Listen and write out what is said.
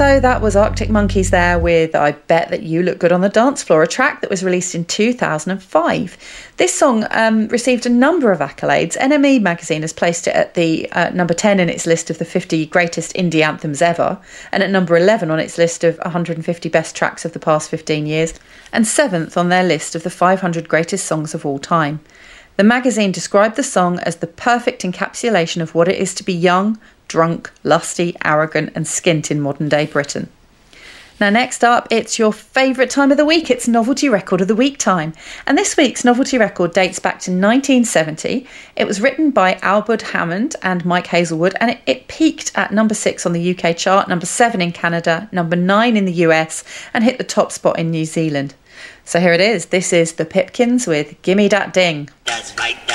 So that was Arctic Monkeys there with I Bet That You Look Good on the Dance Floor, a track that was released in 2005. This song received a number of accolades. NME magazine has placed it at the number 10 in its list of the 50 greatest indie anthems ever, and at number 11 on its list of 150 best tracks of the past 15 years, and 7th on their list of the 500 greatest songs of all time. The magazine described the song as the perfect encapsulation of what it is to be young, drunk, lusty, arrogant and skint in modern-day Britain. Now, next up, it's your favourite time of the week. It's Novelty Record of the Week time. And this week's Novelty Record dates back to 1970. It was written by Albert Hammond and Mike Hazelwood, and it peaked at number 6 on the UK chart, number 7 in Canada, number 9 in the US, and hit the top spot in New Zealand. So here it is. This is the Pipkins with Gimme Dat Ding. That's right.